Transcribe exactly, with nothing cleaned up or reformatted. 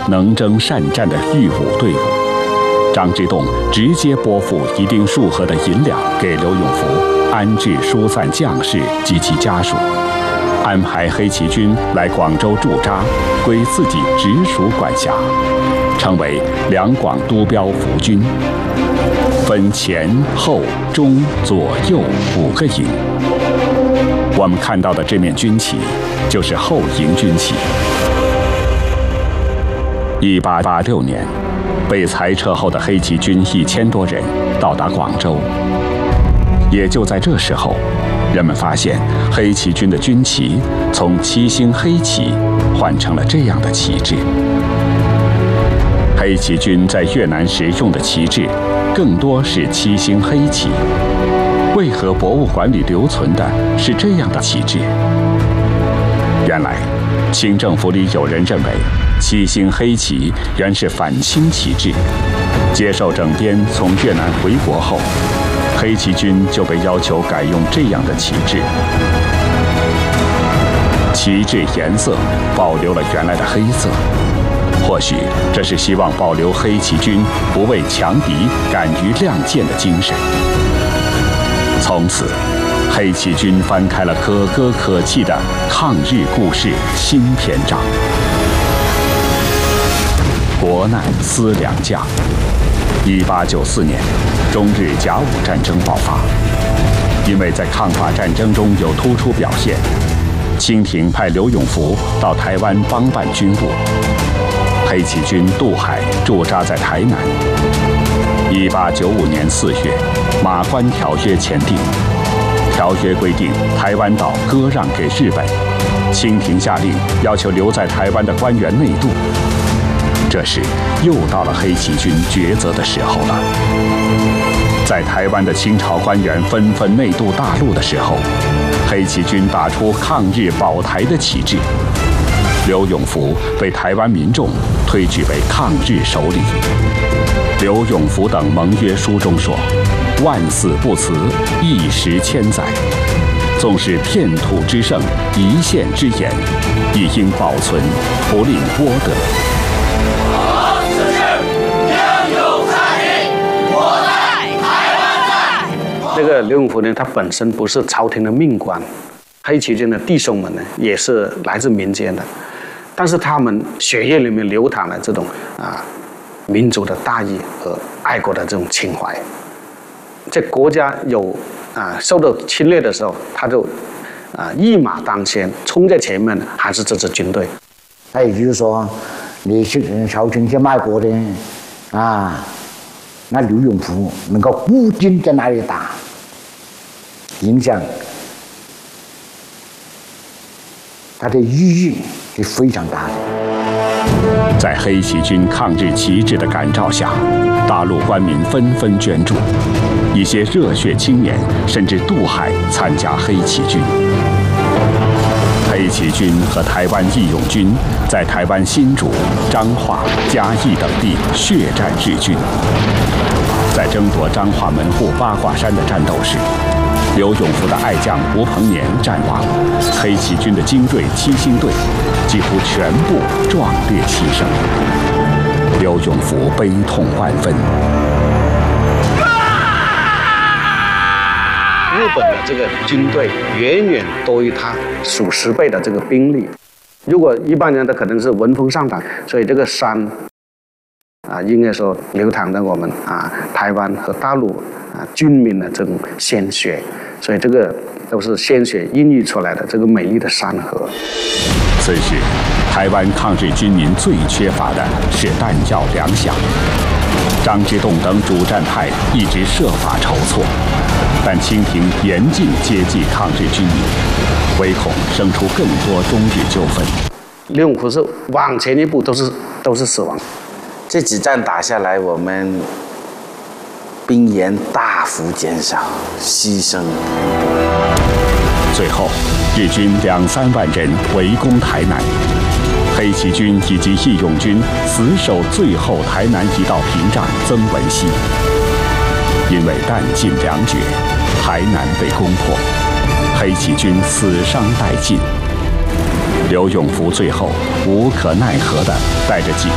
能征善战的御武队伍。张之洞直接拨付一定数额的银两给刘永福，安置疏散将士及其家属，安排黑旗军来广州驻扎，归自己直属管辖，成为两广督标伏军，分前后中左右五个营。我们看到的这面军旗，就是后营军旗。一八八六年，被裁撤后的黑旗军一千多人到达广州。也就在这时候，人们发现黑旗军的军旗从七星黑旗换成了这样的旗帜。黑旗军在越南时用的旗帜更多是七星黑旗，为何博物馆里留存的是这样的旗帜？原来，清政府里有人认为七星黑旗原是反清旗帜，接受整编从越南回国后，黑旗军就被要求改用这样的旗帜。旗帜颜色保留了原来的黑色，或许这是希望保留黑旗军不畏强敌、敢于亮剑的精神。从此，黑旗军翻开了可歌可泣的抗日故事新篇章。国难思良将。一八九四年，中日甲午战争爆发。因为在抗法战争中有突出表现，清廷派刘永福到台湾帮办军务。黑旗军渡海驻扎在台南。一八九五年四月，马关条约签订。条约规定，台湾岛割让给日本，清廷下令要求留在台湾的官员内渡。这时又到了黑旗军抉择的时候了。在台湾的清朝官员纷纷内渡大陆的时候，黑旗军打出抗日保台的旗帜。刘永福被台湾民众推举为抗日首领。刘永福等盟约书中说：“万死不辞，一时千载。纵使片土之盛，一线之盐，亦应保存，不令剥得。” 这个刘永福呢，他本身不是朝廷的命官，黑旗军的弟兄们呢，也是来自民间的，但是他们血液里面流淌了这种啊民族的大义和爱国的这种情怀。在国家有啊受到侵略的时候，他就啊一马当先，冲在前面，还是这支军队。 还有就是说，你是朝廷去卖国的啊，那刘永福能够孤军在那里打，影响他的意义是非常大的。 在黑旗军抗日旗帜的感召下，大陆官民纷纷捐助，一些热血青年甚至渡海参加黑旗军。黑旗军和台湾义勇军在台湾新竹、彰化、嘉义等地血战日军。在争夺彰化门户八卦山的战斗时，刘永福的爱将吴鹏年战亡，黑旗军的精锐七星队几乎全部壮烈牺牲。刘永福悲痛万分。 日本的这个军队远远多于他数十倍的这个兵力。如果一般人他可能是闻风丧胆，所以这个山啊，应该说流淌着我们啊台湾和大陆啊军民的这种鲜血，所以这个都是鲜血孕育出来的这个美丽的山河。 此时，台湾抗日军民最缺乏的是弹药粮饷。张之洞等主战派一直设法筹措，但清廷严禁接济抗日军民，唯恐生出更多中日纠纷。 刘永福是往前一步都是都是死亡。 这几战打下来，我们兵员大幅减少，牺牲。 最后，日军两三万人围攻台南，黑旗军以及义勇军死守最后台南一道屏障曾文溪。因为弹尽粮绝，台南被攻破，黑旗军死伤殆尽。刘永福最后无可奈何地带着几个